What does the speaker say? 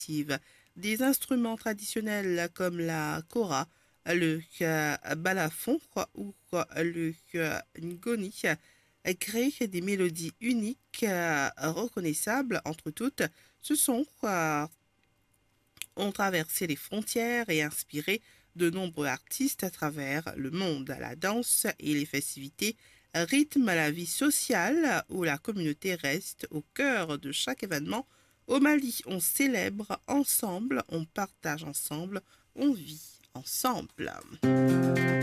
festive. Des instruments traditionnels comme la kora, le balafon ou le ngoni créent des mélodies uniques, reconnaissables entre toutes. Ce sont ont traversé les frontières et inspiré de nombreux artistes à travers le monde. La danse et les festivités rythment la vie sociale où la communauté reste au cœur de chaque événement. Au Mali, on célèbre ensemble, on partage ensemble, on vit ensemble.